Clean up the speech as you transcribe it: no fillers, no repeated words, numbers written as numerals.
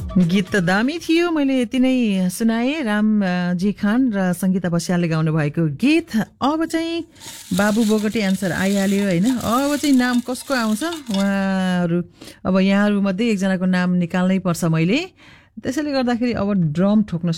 गीत त दामी थियो मैले यति नै सुनाए रामजी खान र संगीता बस्यालले गाउनु भएको गीत अब चाहिँ बाबु बोगटी आन्सर आइहाल्यो हैन अब चाहिँ नाम कसको आउँछ उहाँहरु अब यहाँहरु मध्ये एकजनाको नाम निकाल्नै पर्छ मैले त्यसैले गर्दाखेरि अब ड्रम ठोक्न